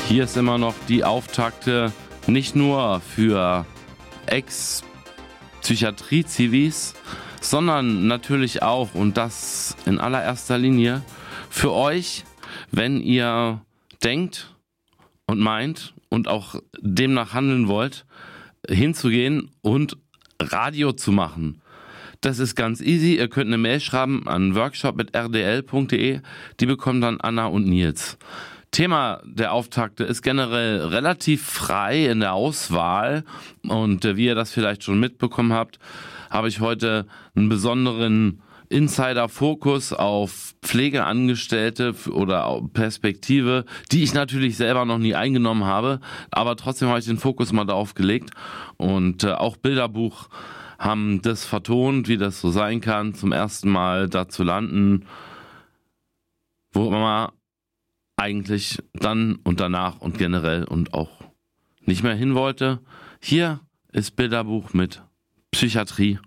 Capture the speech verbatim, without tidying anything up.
Hier ist immer noch die Auftakte, nicht nur für Ex-Psychiatrie-Zivis, sondern natürlich auch, und das in allererster Linie, für euch, wenn ihr denkt und meint und auch demnach handeln wollt, hinzugehen und Radio zu machen. Das ist ganz easy. Ihr könnt eine Mail schreiben an workshop at r d l punkt d e. Die bekommen dann Anna und Nils. Thema der Auftakte ist generell relativ frei in der Auswahl. Und äh, wie ihr das vielleicht schon mitbekommen habt, habe ich heute einen besonderen Insider-Fokus auf Pflegeangestellte oder Perspektive, die ich natürlich selber noch nie eingenommen habe, aber trotzdem habe ich den Fokus mal darauf gelegt. Und äh, auch Bilderbuch haben das vertont, wie das so sein kann, zum ersten Mal da zu landen, wo man eigentlich dann und danach und generell und auch nicht mehr hin wollte. Hier ist Bilderbuch mit Psychiatrie